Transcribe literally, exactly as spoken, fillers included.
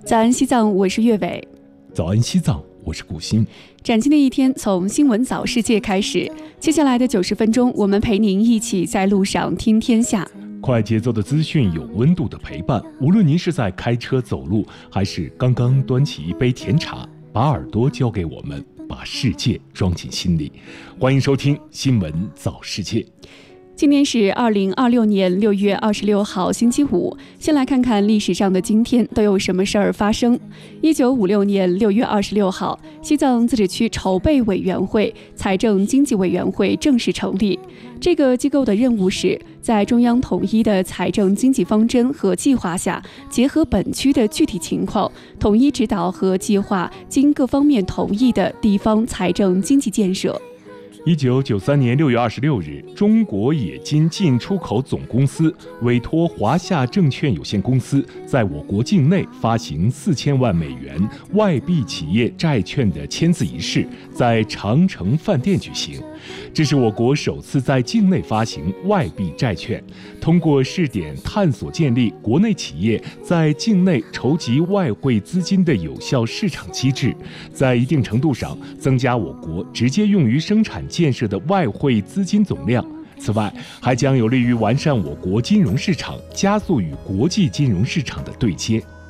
早安西藏，我是岳伟。 早安西藏，我是顾鑫。 崭新的一天从新闻早世界开始，接下来的九十分钟，我们陪您一起在路上听天下。 快节奏的资讯，有温度的陪伴。无论您是在开车走路，还是刚刚端起一杯甜茶，把耳朵交给我们，把世界装进心里。欢迎收听新闻早世界。 今天是二零二六年六月二十六号星期五，先来看看历史上的今天都有什么事儿发生。一九五六年六月二十六号，西藏自治区筹备委员会、财政经济委员会正式成立。这个机构的任务是在中央统一的财政经济方针和计划下，结合本区的具体情况，统一指导和计划经各方面同意的地方财政经济建设。 一九九三年六月二十六日，中国冶金进出口总公司委托华夏证券有限公司在我国境内发行四千万美元外币企业债券的签字仪式在长城饭店举行。这是我国首次在境内发行外币债券，通过试点探索建立国内企业在境内筹集外汇资金的有效市场机制，在一定程度上增加我国直接用于生产建设的外汇资金总量。此外，还将有利于完善我国金融市场，加速与国际金融市场的对接。